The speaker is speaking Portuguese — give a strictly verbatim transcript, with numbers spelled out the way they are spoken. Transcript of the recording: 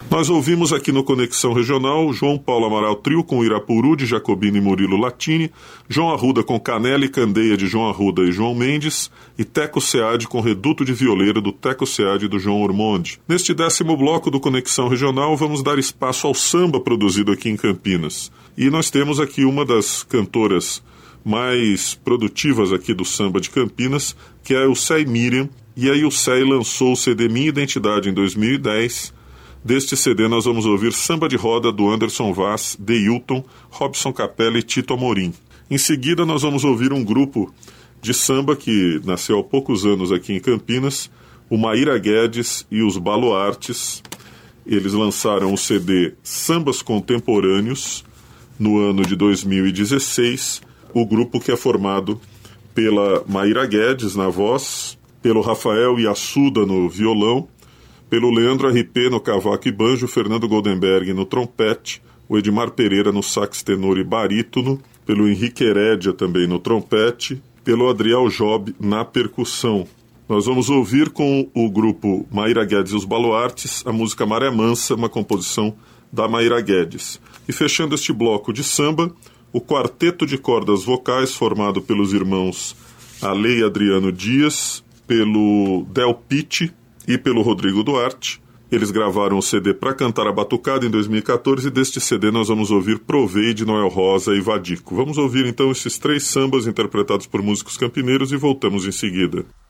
Nós ouvimos aqui no Conexão Regional João Paulo Amaral Trio com Irapuru de Jacobino e Murilo Latini, João Arruda com Canela e Candeia de João Arruda e João Mendes e Teco Seade com Reduto de Violeira do Teco Seade e do João Ormonde. Neste décimo bloco do Conexão Regional vamos dar espaço ao samba produzido aqui em Campinas. E nós temos aqui uma das cantoras mais produtivas aqui do samba de Campinas, que é a Ilcei Miriam, e a Ilcei lançou o C D Minha Identidade em dois mil e dez. Deste C D nós vamos ouvir Samba de Roda do Anderson Vaz, Deilton, Robson Capella e Tito Amorim. Em seguida nós vamos ouvir um grupo de samba que nasceu há poucos anos aqui em Campinas, o Maíra Guedes e os Baluartes. Eles lançaram o C D Sambas Contemporâneos no ano de dois mil e dezesseis, o grupo que é formado pela Maíra Guedes na voz, pelo Rafael Iassuda no violão, pelo Leandro R P no cavaco e banjo, Fernando Goldenberg no trompete, o Edmar Pereira no sax tenor e barítono, pelo Henrique Herédia também no trompete, pelo Adriel Job na percussão. Nós vamos ouvir com o grupo Maíra Guedes e os Baluartes a música Maré Mansa, uma composição da Maíra Guedes. E fechando este bloco de samba, o quarteto de cordas vocais formado pelos irmãos Ale e Adriano Dias, pelo Del Pitti e pelo Rodrigo Duarte. Eles gravaram o C D Pra Cantar a Batucada em dois mil e catorze e deste C D nós vamos ouvir Provei de Noel Rosa e Vadico. Vamos ouvir então esses três sambas interpretados por músicos campineiros e voltamos em seguida.